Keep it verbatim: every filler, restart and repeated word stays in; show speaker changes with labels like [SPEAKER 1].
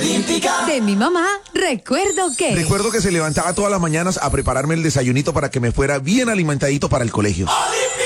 [SPEAKER 1] Olímpica.
[SPEAKER 2] De mi mamá, recuerdo que...
[SPEAKER 3] Recuerdo que se levantaba todas las mañanas a prepararme el desayunito para que me fuera bien alimentadito para el colegio.
[SPEAKER 1] Olímpica.